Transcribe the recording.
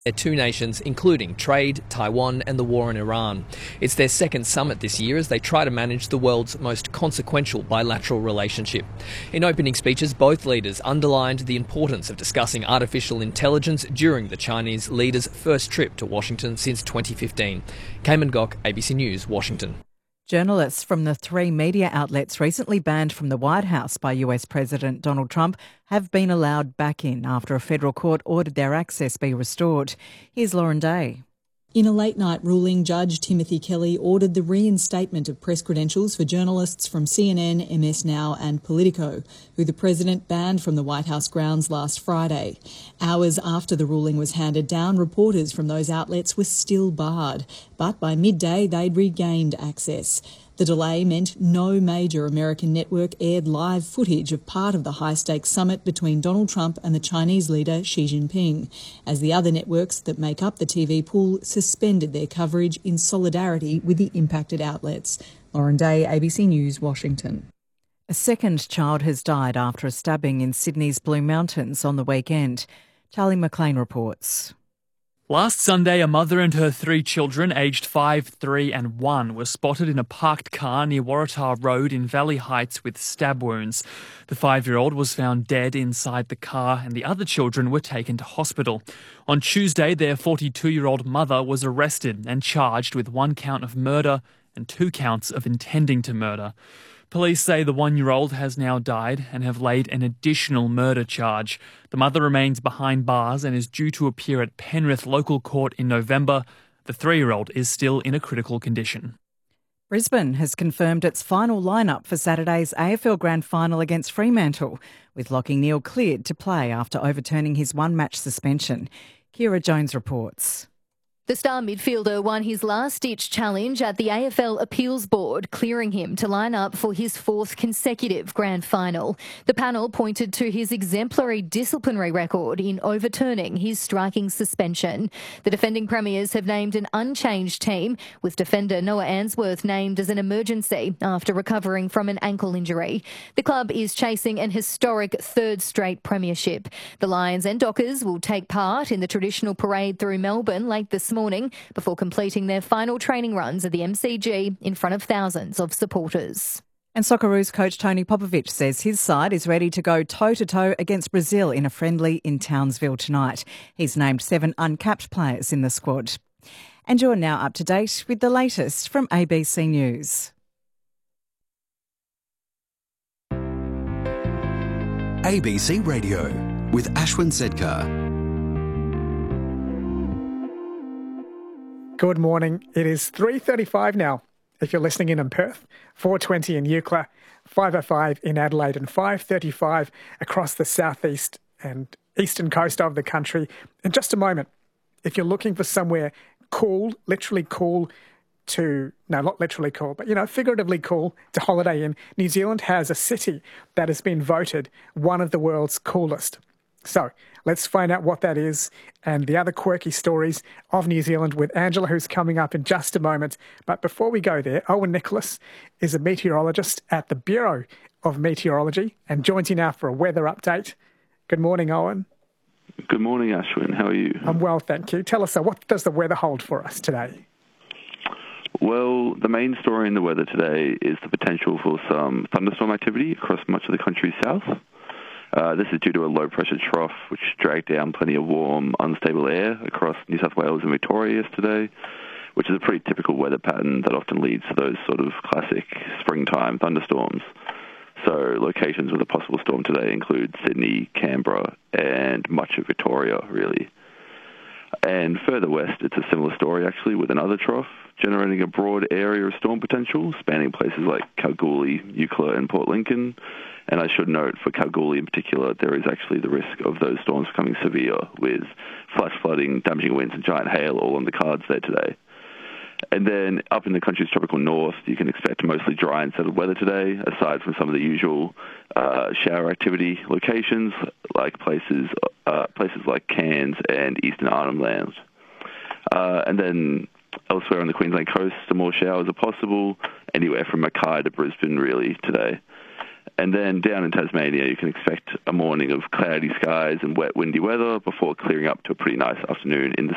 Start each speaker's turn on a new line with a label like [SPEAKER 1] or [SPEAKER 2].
[SPEAKER 1] Their two nations, including trade, Taiwan and the war in Iran. It's their second summit this year as they try to manage the world's most consequential bilateral relationship. In opening speeches, both leaders underlined the importance of discussing artificial intelligence during the Chinese leader's first trip to Washington since 2015. Cayman Gok, ABC News, Washington.
[SPEAKER 2] Journalists from the three media outlets recently banned from the White House by US President Donald Trump have been allowed back in after a federal court ordered their access be restored. Here's Lauren Day.
[SPEAKER 3] In a late-night ruling, Judge Timothy Kelly ordered the reinstatement of press credentials for journalists from CNN, MS Now and Politico, who the president banned from the White House grounds last Friday. Hours after the ruling was handed down, reporters from those outlets were still barred, but by midday they'd regained access. The delay meant no major American network aired live footage of part of the high-stakes summit between Donald Trump and the Chinese leader Xi Jinping, as the other networks that make up the TV pool suspended their coverage in solidarity with the impacted outlets. Lauren Day, ABC News, Washington.
[SPEAKER 2] A second child has died after a stabbing in Sydney's Blue Mountains on the weekend. Charlie McLean reports.
[SPEAKER 4] Last Sunday, a mother and her three children, aged 5, 3 and 1, were spotted in a parked car near Waratah Road in Valley Heights with stab wounds. The 5-year-old was found dead inside the car and the other children were taken to hospital. On Tuesday, their 42-year-old mother was arrested and charged with 1 count of murder and 2 counts of intending to murder. Police say the 1-year-old has now died and have laid an additional murder charge. The mother remains behind bars and is due to appear at Penrith Local Court in November. The 3-year-old is still in a critical condition.
[SPEAKER 2] Brisbane has confirmed its final lineup for Saturday's AFL Grand Final against Fremantle, with Lachie Neale cleared to play after overturning his 1-match suspension. Kira Jones reports.
[SPEAKER 5] The star midfielder won his last-ditch challenge at the AFL Appeals Board, clearing him to line up for his 4th consecutive grand final. The panel pointed to his exemplary disciplinary record in overturning his striking suspension. The defending premiers have named an unchanged team, with defender Noah Answorth named as an emergency after recovering from an ankle injury. The club is chasing an historic 3rd straight premiership. The Lions and Dockers will take part in the traditional parade through Melbourne late this morning before completing their final training runs at the MCG in front of thousands of supporters.
[SPEAKER 2] And Socceroos coach Tony Popovic says his side is ready to go toe-to-toe against Brazil in a friendly in Townsville tonight. He's named 7 uncapped players in the squad. And you're now up to date with the latest from ABC News.
[SPEAKER 6] ABC Radio with Ashwin Sedkar.
[SPEAKER 7] Good morning. It is 3:35 now if you're listening in Perth, 4:20 in Eucla, 5:05 in Adelaide and 5:35 across the southeast and eastern coast of the country. In just a moment, if you're looking for somewhere cool, literally cool to, no, not literally cool, but, figuratively cool to holiday in, New Zealand has a city that has been voted one of the world's coolest. So let's find out what that is and the other quirky stories of New Zealand with Angela, who's coming up in just a moment. But before we go there, Owen Nicholas is a meteorologist at the Bureau of Meteorology and joins you now for a weather update. Good morning, Owen.
[SPEAKER 8] Good morning, Ashwin. How are you?
[SPEAKER 7] I'm well, thank you. Tell us, what does the weather hold for us today?
[SPEAKER 8] Well, the main story in the weather today is the potential for some thunderstorm activity across much of the country's south. This is due to a low-pressure trough which dragged down plenty of warm, unstable air across New South Wales and Victoria yesterday, which is a pretty typical weather pattern that often leads to those sort of classic springtime thunderstorms. So locations with a possible storm today include Sydney, Canberra, and much of Victoria, really. And further west, it's a similar story, actually, with another trough generating a broad area of storm potential, spanning places like Kalgoorlie, Eucla, and Port Lincoln. And I should note, for Kalgoorlie in particular, there is actually the risk of those storms becoming severe, with flash flooding, damaging winds, and giant hail all on the cards there today. And then up in the country's tropical north, you can expect mostly dry and settled weather today, aside from some of the usual shower activity locations, like places like Cairns and Eastern Arnhem Land. And then elsewhere on the Queensland coast, some more showers are possible, anywhere from Mackay to Brisbane, really, today. And then down in Tasmania, you can expect a morning of cloudy skies and wet, windy weather before clearing up to a pretty nice afternoon in the